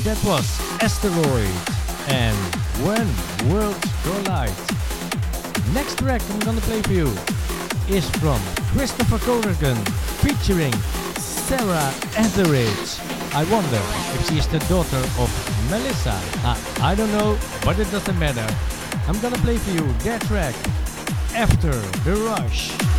That was Asteroid and When Worlds Collide. Next track I'm gonna play for you is from Christopher Corrigan featuring Sarah Etheridge. I wonder if she is the daughter of Melissa. I don't know, but it doesn't matter. I'm gonna play for you that track, After the Rush.